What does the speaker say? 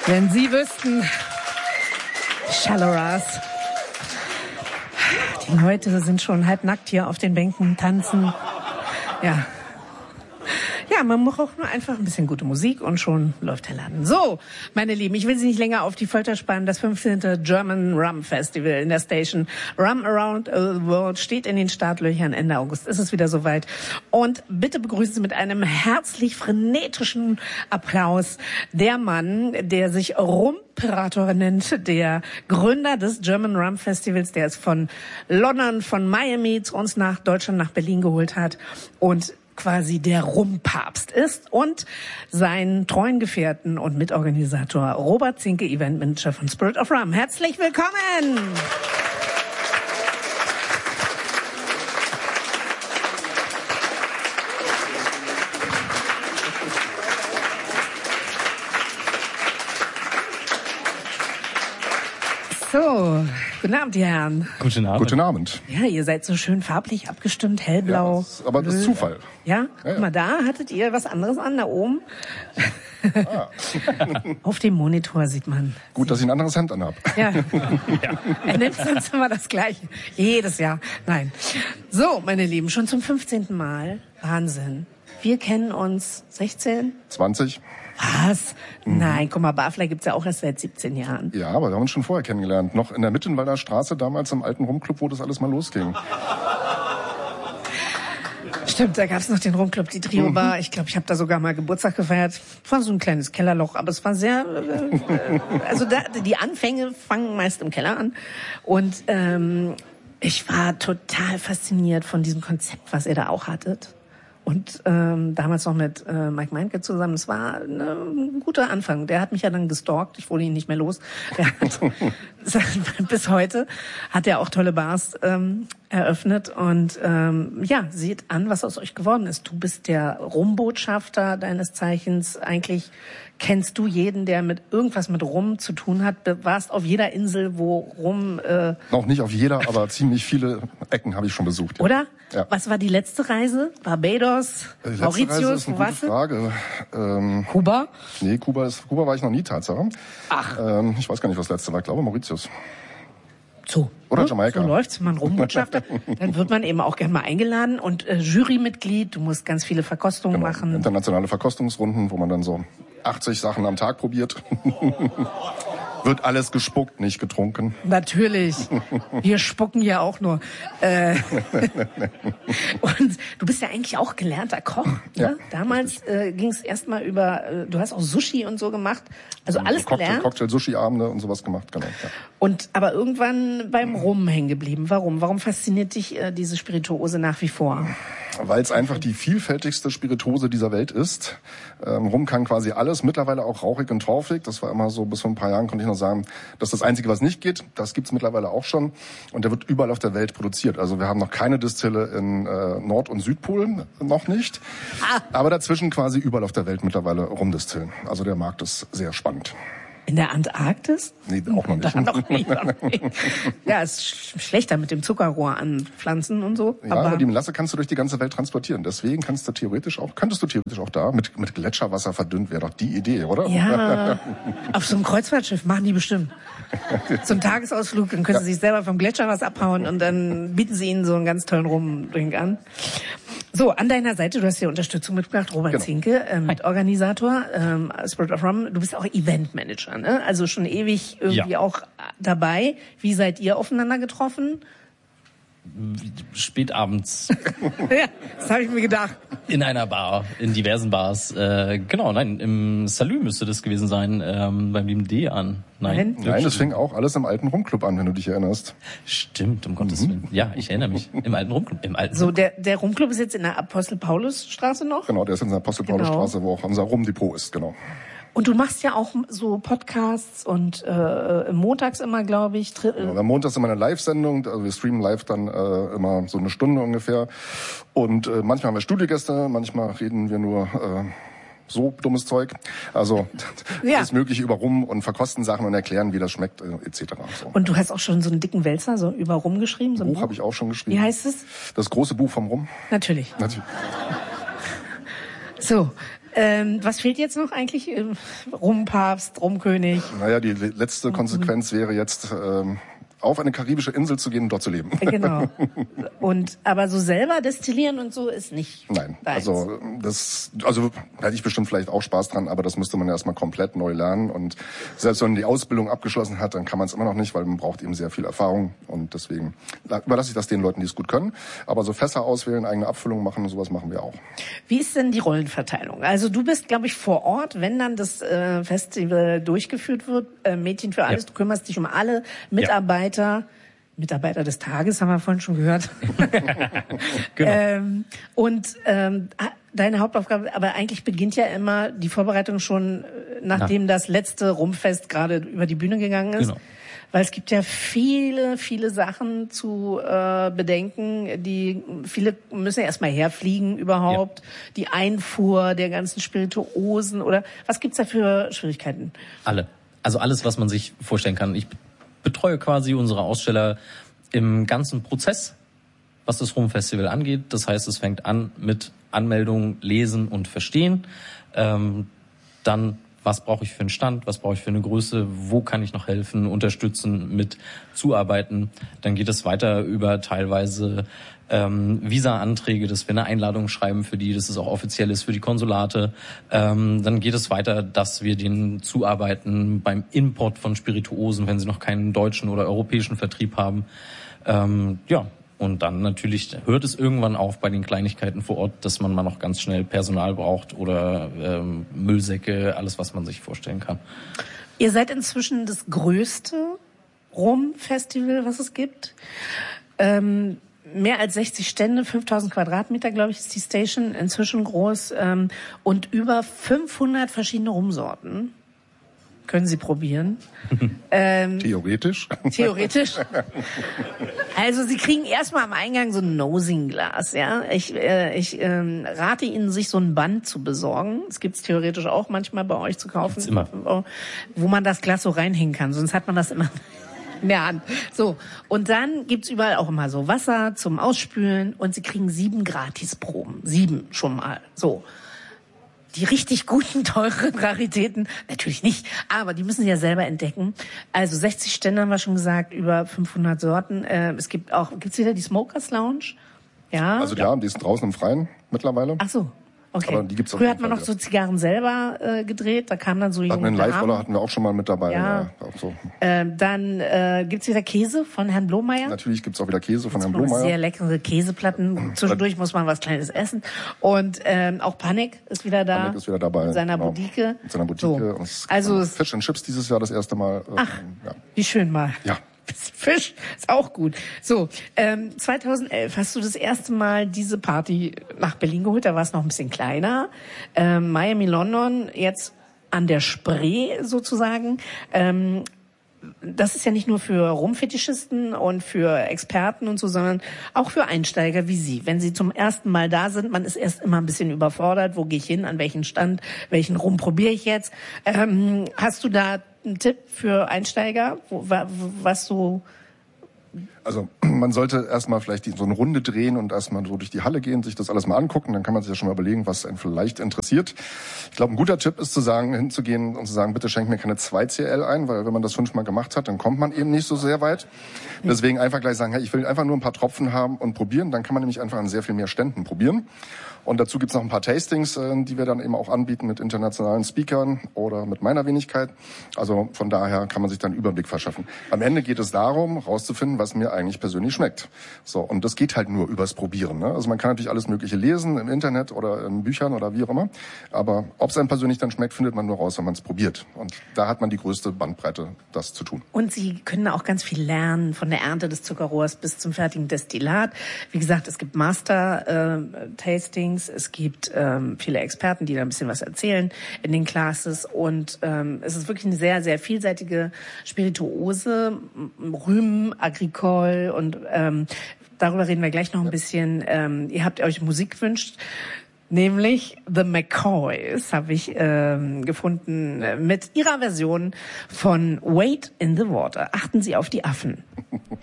Wenn Sie wüssten, Shalloras, die Leute sind schon halbnackt hier auf den Bänken, tanzen. Ja. Ja, man braucht nur einfach ein bisschen gute Musik und schon läuft der Laden. So, meine Lieben, ich will Sie nicht länger auf die Folter spannen. Das 15. German Rum Festival in der Station Rum Around the World steht in den Startlöchern. Ende August ist es wieder soweit. Und bitte begrüßen Sie mit einem herzlich frenetischen Applaus der Mann, der sich Rumperator nennt, der Gründer des German Rum Festivals, der es von London, von Miami zu uns nach Deutschland, nach Berlin geholt hat und quasi der Rumpapst ist, und seinen treuen Gefährten und Mitorganisator Robert Zinke, Eventmanager von Spirit of Rum. Herzlich willkommen! So, guten Abend, die Herren. Guten Abend. Guten Abend. Ja, ihr seid so schön farblich abgestimmt, hellblau. Ja, aber das ist Zufall. Ja? Guck mal, da hattet ihr was anderes an, da oben. Ah. Auf dem Monitor sieht man. Gut, dass ich ein anderes Hemd anhab. Ja. Er nimmt sonst immer das Gleiche. Jedes Jahr. Nein. So, meine Lieben, schon zum 15. Mal. Wahnsinn. Wir kennen uns 16? 20. Was? Nein, guck mal, Barfly gibt's ja auch erst seit 17 Jahren. Ja, aber wir haben uns schon vorher kennengelernt. Noch in der Mittenwalder Straße, damals im alten Rumclub, wo das alles mal losging. Stimmt, da gab's noch den Rumclub, die Trio-Bar. Ich glaube, ich habe da sogar mal Geburtstag gefeiert. Es war so ein kleines Kellerloch, aber es war sehr... die Anfänge fangen meist im Keller an. Und ich war total fasziniert von diesem Konzept, was ihr da auch hattet. Und damals noch mit Mike Meinke zusammen. Es war ein guter Anfang. Der hat mich ja dann gestalkt. Ich wurde ihn nicht mehr los. Bis heute hat er auch tolle Bars eröffnet. Und seht an, was aus euch geworden ist. Du bist der Rumbotschafter deines Zeichens. Eigentlich kennst du jeden, der mit irgendwas mit Rum zu tun hat. Du warst auf jeder Insel, wo Rum... Noch nicht auf jeder, aber ziemlich viele Ecken habe ich schon besucht. Ja. Oder? Ja. Was war die letzte Reise? Barbados? Die letzte Mauritius? Reise ist eine gute Frage. Kuba? Nee, Kuba war ich noch nie, Tatsache. Ach. Ich weiß gar nicht, was das letzte war. Ich glaube Mauritius. So. Oder Jamaika. So läuft's, man Rumbotschafter. Dann wird man eben auch gerne mal eingeladen und Jurymitglied. Du musst ganz viele Verkostungen machen. Internationale Verkostungsrunden, wo man dann so 80 Sachen am Tag probiert. Wird alles gespuckt, nicht getrunken. Natürlich. Wir spucken ja auch nur. Und du bist ja eigentlich auch gelernter Koch. Ne? Ja, damals ging es erstmal über, du hast auch Sushi und so gemacht. Also alles gelernt. Cocktail-Sushi-Abende und sowas gemacht, genau. Ja. Und aber irgendwann beim Rum hängen geblieben. Warum? Warum fasziniert dich diese Spirituose nach wie vor? Weil es einfach die vielfältigste Spirituose dieser Welt ist. Rum kann quasi alles, mittlerweile auch rauchig und torfig. Das war immer so, bis vor ein paar Jahren konnte ich noch sagen, das ist das Einzige, was nicht geht. Das gibt's mittlerweile auch schon. Und der wird überall auf der Welt produziert. Also wir haben noch keine Distille in Nord- und Südpolen, noch nicht. Aber dazwischen quasi überall auf der Welt mittlerweile Rumdistillen. Also der Markt ist sehr spannend. In der Antarktis? Nee, auch noch nicht. Noch nicht. Ja, ist schlechter mit dem Zuckerrohr an Pflanzen und so. Ja, aber die Melasse kannst du durch die ganze Welt transportieren. Deswegen könntest du theoretisch auch da mit Gletscherwasser verdünnt, wäre doch die Idee, oder? Ja, auf so einem Kreuzfahrtschiff machen die bestimmt. So einen Tagesausflug, dann können sie sich selber vom Gletscher was abhauen und dann bieten sie ihnen so einen ganz tollen Rumdrink an. So, an deiner Seite, du hast hier Unterstützung mitgebracht, Robert Zinke, Mitorganisator, Spirit of Rum. Du bist auch Eventmanager, ne? Also schon ewig irgendwie auch dabei. Wie seid ihr aufeinander getroffen? Spätabends. Ja, das habe ich mir gedacht. In einer Bar, in diversen Bars. Im Salü müsste das gewesen sein, beim lieben D an. Nein, das fing auch alles im alten Rumclub an, wenn du dich erinnerst. Stimmt, um Gottes Willen. Ja, ich erinnere mich. Im alten Rumclub. So, der Rumclub ist jetzt in der Apostel-Paulus-Straße noch? Genau, der ist in der Apostel-Paulus-Straße, wo auch unser Rumdepot ist, genau. Und du machst ja auch so Podcasts und montags immer, glaube ich. Genau, montags immer eine Live-Sendung, also wir streamen live dann immer so eine Stunde ungefähr. Und manchmal haben wir Studiogäste, manchmal reden wir nur so dummes Zeug. Also alles Mögliche über Rum und verkosten Sachen und erklären, wie das schmeckt, etc. So. Und du hast auch schon so einen dicken Wälzer so über Rum geschrieben? So ein Buch habe ich auch schon geschrieben. Wie heißt es? Das große Buch vom Rum. Natürlich. So, Was fehlt jetzt noch eigentlich? Rumpapst, Rumkönig? Naja, die letzte Konsequenz wäre jetzt, auf eine karibische Insel zu gehen und dort zu leben. Genau. Aber so selber destillieren und so ist nicht. Nein, deins. also hätte ich bestimmt vielleicht auch Spaß dran, aber das müsste man erstmal komplett neu lernen. Und selbst wenn man die Ausbildung abgeschlossen hat, dann kann man es immer noch nicht, weil man braucht eben sehr viel Erfahrung. Und deswegen überlasse ich das den Leuten, die es gut können. Aber so Fässer auswählen, eigene Abfüllungen machen, sowas machen wir auch. Wie ist denn die Rollenverteilung? Also du bist, glaube ich, vor Ort, wenn dann das Festival durchgeführt wird, Mädchen für alles, du kümmerst dich um alle Mitarbeiter des Tages, haben wir vorhin schon gehört. Genau. Deine Hauptaufgabe, aber eigentlich beginnt ja immer die Vorbereitung schon, nachdem das letzte Rumfest gerade über die Bühne gegangen ist. Genau. Weil es gibt ja viele, viele Sachen zu bedenken. Viele müssen ja erstmal herfliegen überhaupt. Ja. Die Einfuhr der ganzen Spirituosen oder was gibt's da für Schwierigkeiten? Also alles, was man sich vorstellen kann. Ich betreue quasi unsere Aussteller im ganzen Prozess, was das Rumfestival angeht. Das heißt, es fängt an mit Anmeldung, Lesen und Verstehen. Dann, was brauche ich für einen Stand, was brauche ich für eine Größe, wo kann ich noch helfen, unterstützen, mit zuarbeiten. Dann geht es weiter über teilweise Visa-Anträge, dass wir eine Einladung schreiben für die, dass es auch offiziell ist für die Konsulate. Dann geht es weiter, dass wir denen zuarbeiten beim Import von Spirituosen, wenn sie noch keinen deutschen oder europäischen Vertrieb haben. Und dann natürlich hört es irgendwann auf bei den Kleinigkeiten vor Ort, dass man mal noch ganz schnell Personal braucht oder Müllsäcke, alles, was man sich vorstellen kann. Ihr seid inzwischen das größte Rum-Festival, was es gibt. Mehr als 60 Stände, 5000 Quadratmeter, glaube ich, ist die Station, inzwischen groß, und über 500 verschiedene Rumsorten. Können Sie probieren. Theoretisch. Theoretisch. Also Sie kriegen erstmal am Eingang so ein Nosing-Glas, ja. Ich rate Ihnen, sich so ein Band zu besorgen. Das gibt's theoretisch auch manchmal bei euch zu kaufen. Gibt's immer. Wo man das Glas so reinhängen kann, sonst hat man das immer in der Hand. So. Und dann gibt's überall auch immer so Wasser zum Ausspülen und Sie kriegen 7 Gratisproben. 7 schon mal. So. Die richtig guten, teuren Raritäten, natürlich nicht, aber die müssen Sie ja selber entdecken. Also 60 Stände haben wir schon gesagt, über 500 Sorten. Gibt's wieder die Smokers Lounge? Ja. Also die ist draußen im Freien mittlerweile. Ach so. Okay. Aber die gibt's auf Früher jeden hat man Fall noch so Zigarren selber gedreht, da kam dann so einen Live-Roller hatten wir auch schon mal mit dabei. Ja. Auch so. Dann gibt's wieder Käse von Herrn Blomeyer. Natürlich gibt's auch wieder Käse von Herrn Blomeyer. Sehr leckere Käseplatten. Zwischendurch muss man was Kleines essen. Und auch Panik ist wieder da. Panik ist wieder dabei. Mit seiner Boutique. Mit seiner Boutique. So. Und es Also Fish and Chips dieses Jahr das erste Mal. Wie schön mal. Ja. Fisch ist auch gut. So, 2011 hast du das erste Mal diese Party nach Berlin geholt. Da war es noch ein bisschen kleiner. Miami, London, jetzt an der Spree sozusagen. Das ist ja nicht nur für Rumfetischisten und für Experten und so, sondern auch für Einsteiger wie Sie. Wenn Sie zum ersten Mal da sind, man ist erst immer ein bisschen überfordert. Wo gehe ich hin? An welchen Stand? Welchen Rum probiere ich jetzt? Hast du da einen Tipp für Einsteiger, was so? Also man sollte erstmal vielleicht so eine Runde drehen und erstmal so durch die Halle gehen, sich das alles mal angucken. Dann kann man sich ja schon mal überlegen, was einen vielleicht interessiert. Ich glaube, ein guter Tipp ist hinzugehen und zu sagen, bitte schenk mir keine 2 CL ein, weil wenn man das 5-mal gemacht hat, dann kommt man eben nicht so sehr weit. Deswegen einfach gleich sagen, hey, ich will einfach nur ein paar Tropfen haben und probieren. Dann kann man nämlich einfach an sehr viel mehr Ständen probieren. Und dazu gibt's noch ein paar Tastings, die wir dann eben auch anbieten mit internationalen Speakern oder mit meiner Wenigkeit. Also von daher kann man sich dann einen Überblick verschaffen. Am Ende geht es darum, rauszufinden, was mir eigentlich persönlich schmeckt. So, und das geht halt nur übers Probieren. Ne? Also man kann natürlich alles Mögliche lesen im Internet oder in Büchern oder wie auch immer. Aber ob es einem persönlich dann schmeckt, findet man nur raus, wenn man es probiert. Und da hat man die größte Bandbreite, das zu tun. Und Sie können auch ganz viel lernen, von der Ernte des Zuckerrohrs bis zum fertigen Destillat. Wie gesagt, es gibt Master-Tastings. Es gibt viele Experten, die da ein bisschen was erzählen in den Classes. Und es ist wirklich eine sehr, sehr vielseitige Spirituose, Rhum, Agricole. Und darüber reden wir gleich noch ein bisschen. Ihr habt euch Musik gewünscht. Nämlich The McCoys habe ich gefunden mit ihrer Version von Wade in the Water. Achten Sie auf die Affen.